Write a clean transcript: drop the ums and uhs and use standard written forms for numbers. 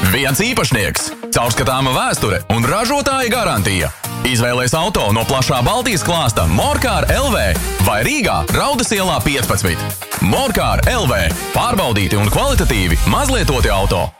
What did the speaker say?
Viens īpašnieks, caurskatāma vēsture un ražotāja garantija. Izvēlēs auto no plašā Baltijas klāsta Morkār LV vai Rīgā Raudas ielā 15. Morkār LV – pārbaudīti un kvalitatīvi mazlietoti auto.